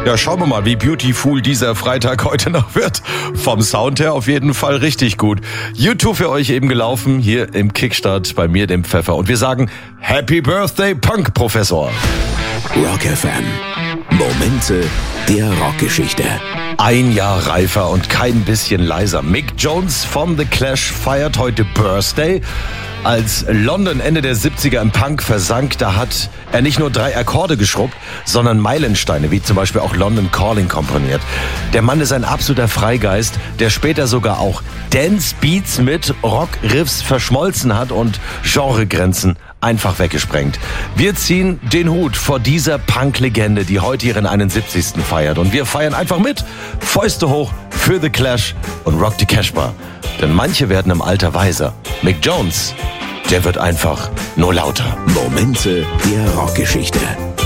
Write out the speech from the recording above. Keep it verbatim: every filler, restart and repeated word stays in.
Ja, schauen wir mal, wie beautiful dieser Freitag heute noch wird. Vom Sound her auf jeden Fall richtig gut. YouTube für euch eben gelaufen, hier im Kickstart bei mir, dem Pfeffer. Und wir sagen Happy Birthday, Punk Professor. Rock F M. Momente der Rockgeschichte. Ein Jahr reifer und kein bisschen leiser. Mick Jones von The Clash feiert heute Birthday. Als London Ende der siebziger im Punk versank, da hat er nicht nur drei Akkorde geschrubbt, sondern Meilensteine, wie zum Beispiel auch London Calling komponiert. Der Mann ist ein absoluter Freigeist, der später sogar auch Dance-Beats mit Rock-Riffs verschmolzen hat und Genregrenzen einfach weggesprengt. Wir ziehen den Hut vor dieser Punk-Legende, die heute ihren einundsiebzigsten feiert. Und wir feiern einfach mit. Fäuste hoch für The Clash und Rock the Casbah. Denn manche werden im Alter weiser. Mick Jones, der wird einfach nur lauter. Momente der Rockgeschichte.